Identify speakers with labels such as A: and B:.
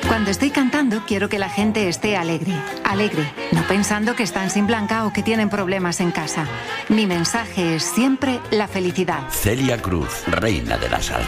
A: Cuando estoy cantando, quiero que la gente esté alegre, no pensando que están sin Blanca o que tienen problemas en casa. Mi mensaje es siempre la felicidad.
B: Celia Cruz, reina de la salsa.